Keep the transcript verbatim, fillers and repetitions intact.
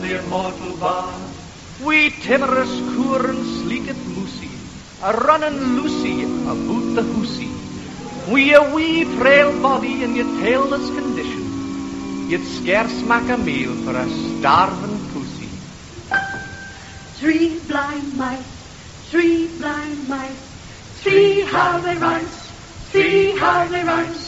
the immortal bard. We timorous coor and sleek at Moosey, a runnin' Lucy about the hoosie. We a wee frail body in your tailless condition, you'd scarce mak a meal for a starving pussy. Three blind mice, three blind mice, three how they runs, three how they runs.